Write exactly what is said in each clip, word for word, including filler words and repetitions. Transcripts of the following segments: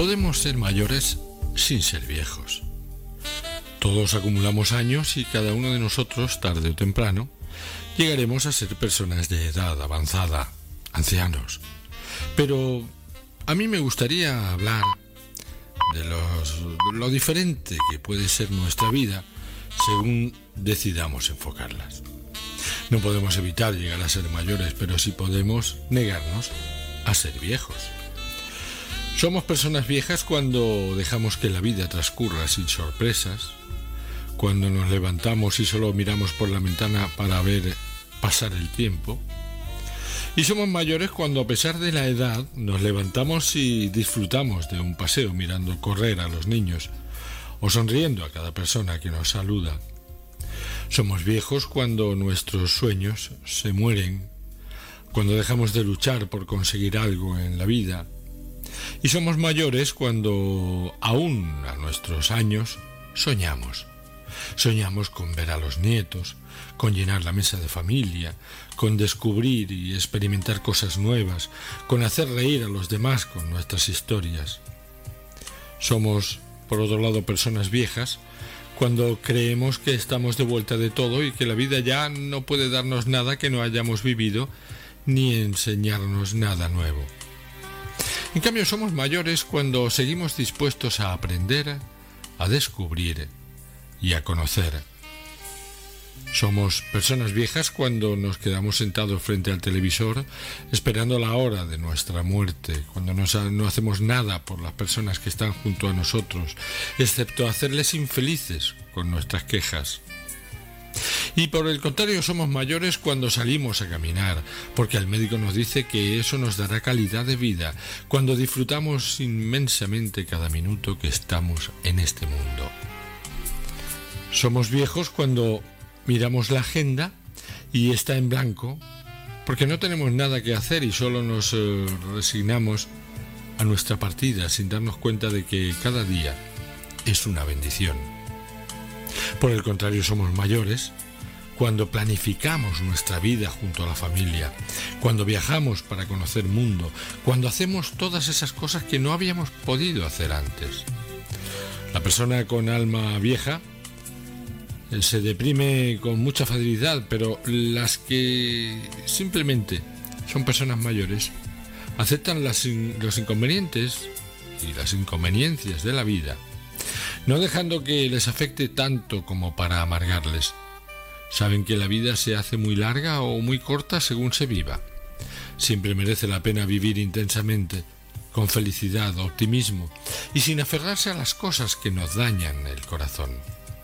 Podemos ser mayores sin ser viejos. Todos acumulamos años y cada uno de nosotros, tarde o temprano, llegaremos a ser personas de edad avanzada, ancianos. Pero a mí me gustaría hablar de, los, de lo diferente que puede ser nuestra vida según decidamos enfocarlas. No podemos evitar llegar a ser mayores, pero sí podemos negarnos a ser viejos. Somos personas viejas cuando dejamos que la vida transcurra sin sorpresas, cuando nos levantamos y solo miramos por la ventana para ver pasar el tiempo. Y somos mayores cuando, a pesar de la edad, nos levantamos y disfrutamos de un paseo mirando correr a los niños o sonriendo a cada persona que nos saluda. Somos viejos cuando nuestros sueños se mueren, cuando dejamos de luchar por conseguir algo en la vida. Y somos mayores cuando, aún a nuestros años, soñamos. Soñamos con ver a los nietos, con llenar la mesa de familia, con descubrir y experimentar cosas nuevas, con hacer reír a los demás con nuestras historias. Somos, por otro lado, personas viejas cuando creemos que estamos de vuelta de todo y que la vida ya no puede darnos nada que no hayamos vivido ni enseñarnos nada nuevo. En cambio, somos mayores cuando seguimos dispuestos a aprender, a descubrir y a conocer. Somos personas viejas cuando nos quedamos sentados frente al televisor esperando la hora de nuestra muerte, cuando nos, no hacemos nada por las personas que están junto a nosotros, excepto hacerles infelices con nuestras quejas. Y por el contrario, somos mayores cuando salimos a caminar, porque el médico nos dice que eso nos dará calidad de vida, cuando disfrutamos inmensamente cada minuto que estamos en este mundo. Somos viejos cuando miramos la agenda y está en blanco, porque no tenemos nada que hacer y solo nos eh, resignamos a nuestra partida sin darnos cuenta de que cada día es una bendición. Por el contrario, somos mayores cuando planificamos nuestra vida junto a la familia, cuando viajamos para conocer mundo, cuando hacemos todas esas cosas que no habíamos podido hacer antes. La persona con alma vieja se deprime con mucha facilidad, pero las que simplemente son personas mayores aceptan las, los inconvenientes y las inconveniencias de la vida, no dejando que les afecte tanto como para amargarles. Saben que la vida se hace muy larga o muy corta según se viva. Siempre merece la pena vivir intensamente, con felicidad, optimismo y sin aferrarse a las cosas que nos dañan el corazón.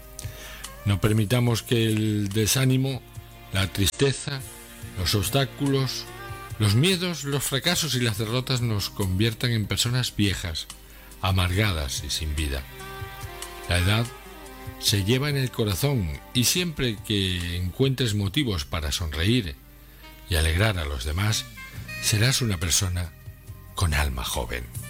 No permitamos que el desánimo, la tristeza, los obstáculos, los miedos, los fracasos y las derrotas nos conviertan en personas viejas, amargadas y sin vida. La edad se lleva en el corazón y siempre que encuentres motivos para sonreír y alegrar a los demás, serás una persona con alma joven.